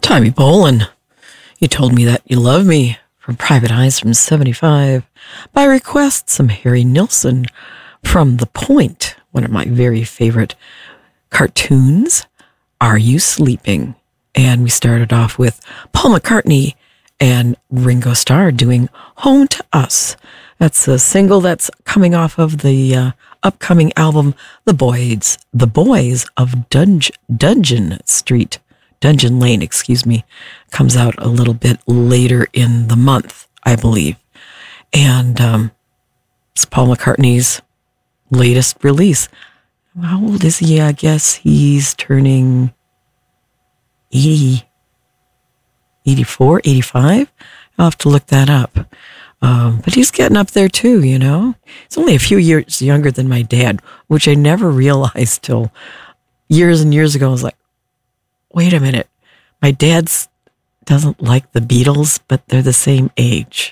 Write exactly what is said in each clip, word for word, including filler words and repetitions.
Tommy Bolin, You Told Me That You Love Me from Private Eyes from seventy-five. By request, some Harry Nilsson from The Point, one of my very favorite cartoons, Are You Sleeping? And we started off with Paul McCartney and Ringo Starr doing Home to Us. That's a single that's coming off of the uh, upcoming album, The Boys, The Boys of Dunge, Dungeon Street. Dungeon Lane, excuse me, comes out a little bit later in the month, I believe. And um, it's Paul McCartney's latest release. How old is he? I guess he's turning eighty, eighty-four, eighty-five. I'll have to look that up. Um, but he's getting up there too, you know. He's only a few years younger than my dad, which I never realized till years and years ago. I was like, wait a minute, my dad doesn't like the Beatles, but they're the same age.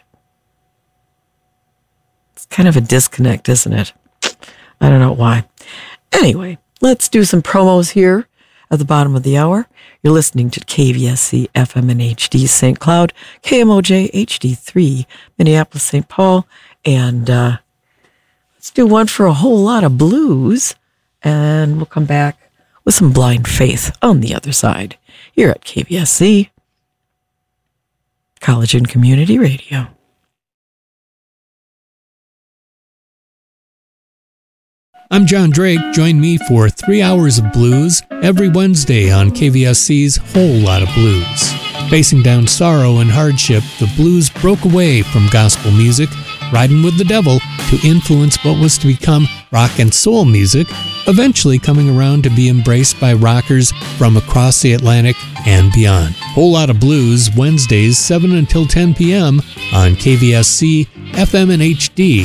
It's kind of a disconnect, isn't it? I don't know why. Anyway, let's do some promos here at the bottom of the hour. You're listening to K V S C F M and H D Saint Cloud, K M O J H D three, Minneapolis, Saint Paul, and uh, let's do one for a whole lot of blues, and we'll come back with some Blind Faith on the other side, here at K V S C, College and Community Radio. I'm John Drake. Join me for three hours of blues every Wednesday on K V S C's Whole Lot of Blues. Facing down sorrow and hardship, the blues broke away from gospel music, riding with the devil, to influence what was to become rock and soul music, eventually coming around to be embraced by rockers from across the Atlantic and beyond. Whole Lot of Blues, Wednesdays, seven until ten p.m. on K V S C, F M and H D,